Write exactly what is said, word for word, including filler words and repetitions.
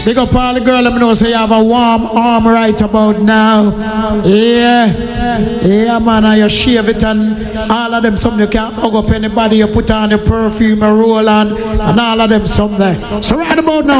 Big up all the girl, let me know say you have a warm arm right about now. Yeah. Yeah, man, and you shave it and all of them something you can't hug up anybody, you put on the perfume, you roll on, and all of them something. So right about now.